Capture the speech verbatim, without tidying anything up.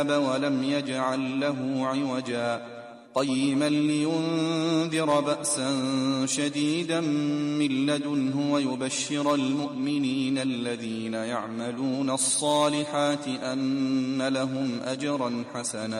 ولم يجعل له عوجا قيما لينذر بأسا شديدا من لدنه ويبشر المؤمنين الذين يعملون الصالحات أن لهم أجرا حسنا